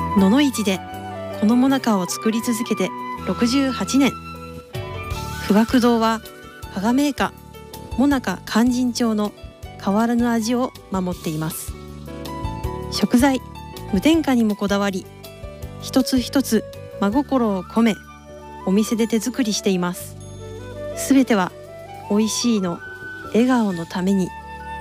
野々市でこの最中を作り続けて68年。富岳堂は加賀銘菓最中勧進帳の変わらぬ味を守っています。食材無添加にもこだわり、一つ一つ真心を込めお店で手作りしています。すべては美味しいの笑顔のために。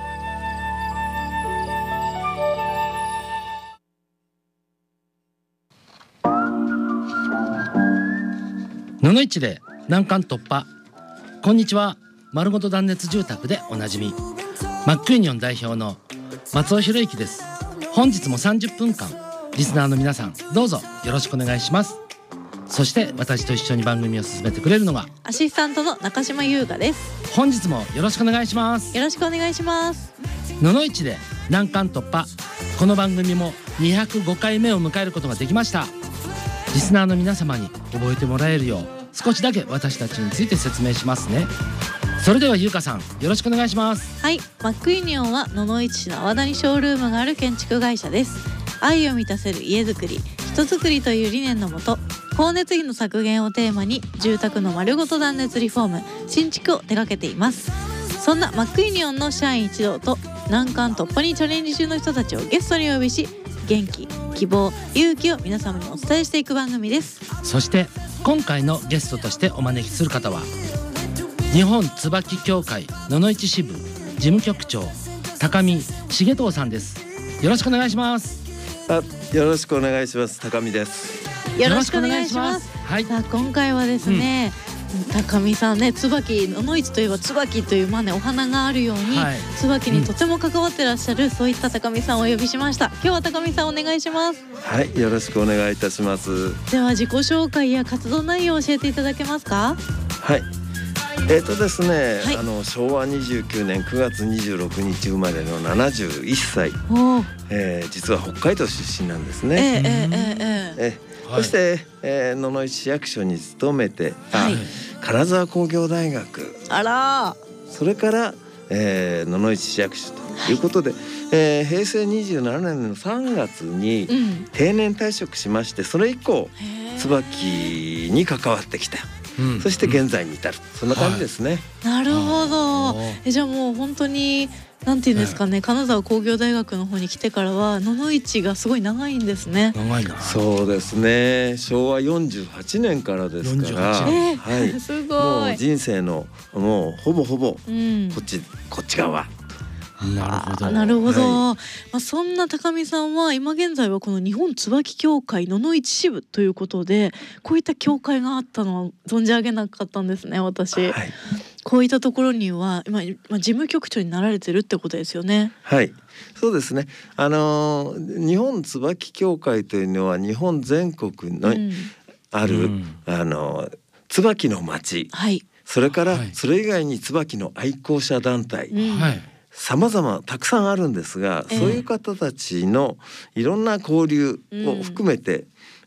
野々市で難関突破。こんにちは。丸ごと断熱住宅でおなじみマックユニオン代表の松尾博之です。本日も30分間リスナーの皆さんどうぞよろしくお願いします。そして私と一緒に番組を進めてくれるのがアシスタントの中島優雅です。 本日もよろしくお願いします。 よろしくお願いします。 野々市で難関突破。この番組も205回目を迎えることができました。リスナーの皆様に覚えてもらえるよう少しだけ私たちについて説明しますね。それでは優香さんよろしくお願いします。 はい、マックユニオンは野々市市の阿波田にショールームがある建築会社です。愛を満たせる家づくり、人づくりという理念のもと、光熱費の削減をテーマに住宅の丸ごと断熱リフォーム、新築を手掛けています。そんなマックユニオンの社員一同と難関突破にチャレンジ中の人たちをゲストにお呼びし、元気、希望、勇気を皆様にお伝えしていく番組です。 そして今回のゲストとしてお招きする方は日本椿協会野々市支部事務局長高見重藤さんです。よろしくお願いします。 よろしくお願いします。高見です。 よろしくお願いします。 はい、 さあ今回はですね、高見さんね、椿、野々市といえば椿というお花があるように、 はい、 椿にとても関わってらっしゃる、そういった高見さんをお呼びしました。今日は高見さんお願いします。 はい、よろしくお願いいたします。 では自己紹介や活動内容を教えていただけますか？ はい、ですね、 はい、 昭和29年9月26日生まれの71歳、実は北海道出身なんですね。そして、野々市市役所に勤めて、金沢工業大学、それから、野々市市役所ということで、平成27年の3月に定年退職しまして、それ以降椿に関わってきた。そして現在に至る、そんな感じですね。 なるほど。じゃあもう本当になんていうんですかね、金沢工業大学の方に来てからは野々市がすごい長いんですね。 長いな。 そうですね、昭和48年からですから、 はい、すごい。 もう人生のもうほぼこっち側。 なるほど。そんな高見さんは今現在はこの日本椿協会野々市支部ということで、こういった協会があったのは存じ上げなかったんですね、私。こういったところには今事務局長になられてるってことですよね。 はい、そうですね。日本椿協会というのは日本全国のある、椿の町、それからそれ以外に椿の愛好者団体、様々たくさんあるんですが、そういう方たちのいろんな交流を含めて、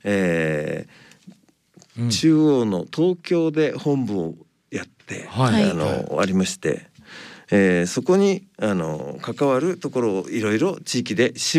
中央の東京で本部をやって、ありまして、そこに関わるところをいろいろ地域で支